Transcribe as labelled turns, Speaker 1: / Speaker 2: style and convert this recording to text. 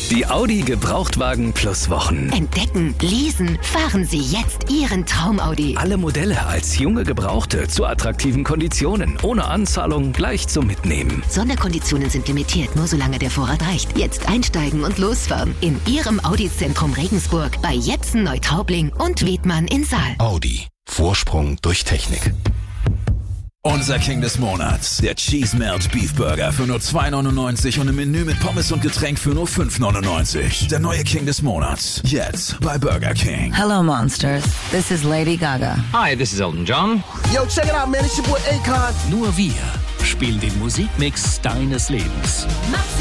Speaker 1: Die Audi Gebrauchtwagen Plus Wochen.
Speaker 2: Entdecken, leasen, fahren Sie jetzt Ihren Traum-Audi.
Speaker 1: Alle Modelle als junge Gebrauchte zu attraktiven Konditionen. Ohne Anzahlung gleich zum Mitnehmen.
Speaker 2: Sonderkonditionen sind limitiert, nur solange der Vorrat reicht. Jetzt einsteigen und losfahren. In Ihrem Audi-Zentrum Regensburg, bei Jetzen, Neutraubling und Wiedmann in Saal.
Speaker 3: Audi. Vorsprung durch Technik.
Speaker 4: Unser King des Monats, der Cheese Melt Beef Burger für nur $2,99 und im Menü mit Pommes und Getränk für nur $5,99. Der neue King des Monats, jetzt bei Burger King.
Speaker 5: Hello, monsters. This is Lady Gaga.
Speaker 6: Hi, this is Elton John.
Speaker 7: Yo, check it out, man. It's your boy Akon.
Speaker 8: Nur wir spielen den Musikmix deines Lebens.